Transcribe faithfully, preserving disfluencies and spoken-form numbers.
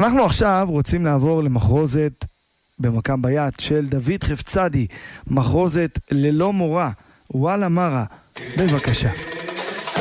אנחנו עכשיו רוצים לעבור למחרוזת במקם ביד של דוד חפצדי, מחרוזת ללא מורה. וואלה מרה, בבקשה.